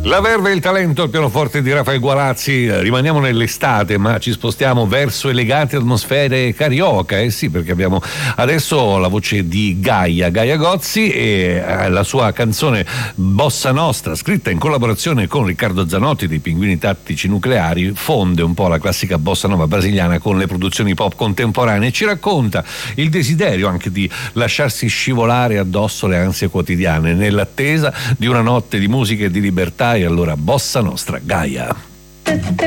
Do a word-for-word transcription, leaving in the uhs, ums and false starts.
La verve e il talento al pianoforte di Rafael Guarazzi. Rimaniamo nell'estate, ma ci spostiamo verso elegante atmosfere carioca. Eh sì, perché abbiamo adesso la voce di Gaia, Gaia Gozzi, e la sua canzone Bossa Nostra, scritta in collaborazione con Riccardo Zanotti dei Pinguini Tattici Nucleari, fonde un po' la classica bossa nova brasiliana con le produzioni pop contemporanee e ci racconta il desiderio anche di lasciarsi scivolare addosso le ansie quotidiane nell'attesa di una notte di musica e di libertà. E allora Bossa Nostra, Gaia.